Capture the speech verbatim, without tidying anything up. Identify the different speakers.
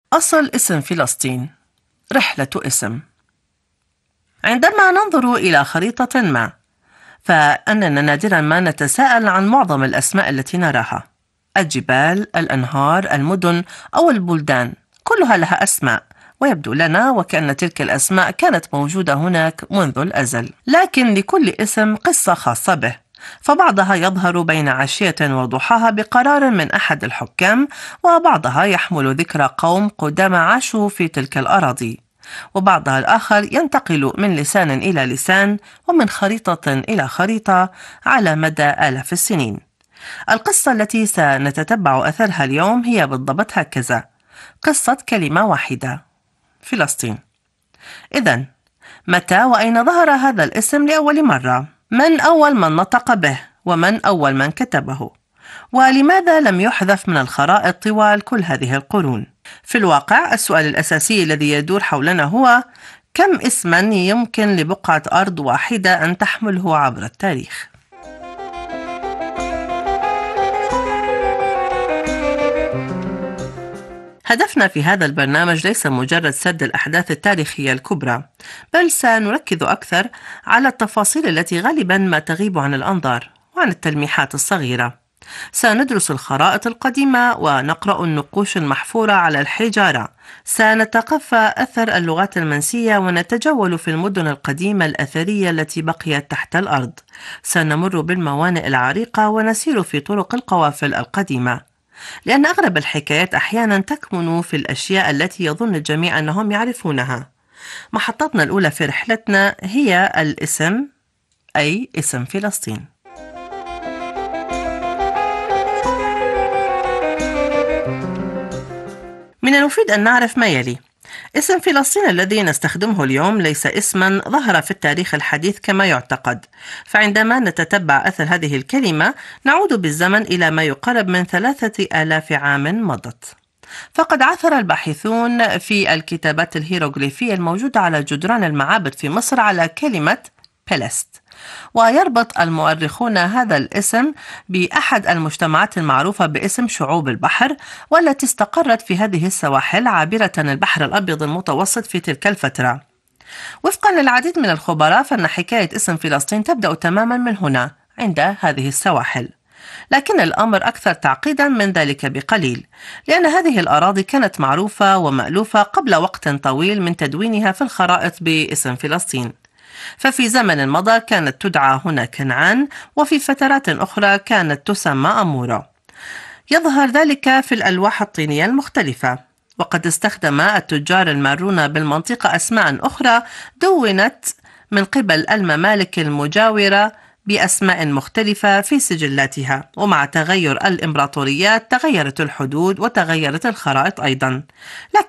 Speaker 1: أصل اسم فلسطين. رحلة اسم. عندما ننظر إلى خريطة ما، فإننا نادرا ما نتساءل عن معظم الأسماء التي نراها. الجبال، الأنهار، المدن أو البلدان كلها لها أسماء، ويبدو لنا وكأن تلك الأسماء كانت موجودة هناك منذ الأزل. لكن لكل اسم قصة خاصة به، فبعضها يظهر بين عشية وضحاها بقرار من أحد الحكام، وبعضها يحمل ذكرى قوم قدامى عاشوا في تلك الأراضي، وبعضها الآخر ينتقل من لسان إلى لسان ومن خريطة إلى خريطة على مدى آلاف السنين. القصة التي سنتتبع أثرها اليوم هي بالضبط هكذا: قصة كلمة واحدة، فلسطين. إذن، متى وأين ظهر هذا الاسم لأول مرة؟ من أول من نطق به؟ ومن أول من كتبه؟ ولماذا لم يحذف من الخرائط طوال كل هذه القرون؟ في الواقع، السؤال الأساسي الذي يدور حولنا هو: كم اسما يمكن لبقعة أرض واحدة أن تحمله عبر التاريخ؟ هدفنا في هذا البرنامج ليس مجرد سرد الأحداث التاريخية الكبرى، بل سنركز أكثر على التفاصيل التي غالبا ما تغيب عن الأنظار وعن التلميحات الصغيرة. سندرس الخرائط القديمة ونقرأ النقوش المحفورة على الحجارة. سنتقفى أثر اللغات المنسية ونتجول في المدن القديمة الأثرية التي بقيت تحت الأرض. سنمر بالموانئ العريقة ونسير في طرق القوافل القديمة، لأن أغلب الحكايات أحيانا تكمن في الأشياء التي يظن الجميع أنهم يعرفونها. محطتنا الأولى في رحلتنا هي الاسم، أي اسم فلسطين. من المفيد أن نعرف ما يلي: اسم فلسطين الذي نستخدمه اليوم ليس اسما ظهر في التاريخ الحديث كما يعتقد، فعندما نتتبع أثر هذه الكلمة نعود بالزمن إلى ما يقارب من ثلاثة آلاف عام مضت. فقد عثر الباحثون في الكتابات الهيروغليفية الموجودة على جدران المعابد في مصر على كلمة بلست، ويربط المؤرخون هذا الاسم بأحد المجتمعات المعروفة باسم شعوب البحر، والتي استقرت في هذه السواحل عابرة البحر الأبيض المتوسط في تلك الفترة. وفقا للعديد من الخبراء، فإن حكاية اسم فلسطين تبدأ تماما من هنا، عند هذه السواحل. لكن الأمر أكثر تعقيدا من ذلك بقليل، لأن هذه الأراضي كانت معروفة ومألوفة قبل وقت طويل من تدوينها في الخرائط باسم فلسطين. ففي زمن مضى كانت تدعى هنا كنعان، وفي فترات أخرى كانت تسمى أمورا. يظهر ذلك في الألواح الطينية المختلفة، وقد استخدم التجار المارون بالمنطقة أسماء أخرى دونت من قبل الممالك المجاورة بأسماء مختلفة في سجلاتها، ومع تغير الإمبراطوريات تغيرت الحدود وتغيرت الخرائط أيضا.